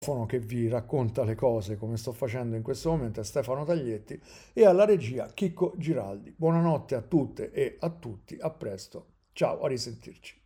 che vi racconta le cose come sto facendo in questo momento è Stefano Taglietti e alla regia Chicco Giraldi. Buonanotte a tutte e a tutti, a presto, ciao, a risentirci.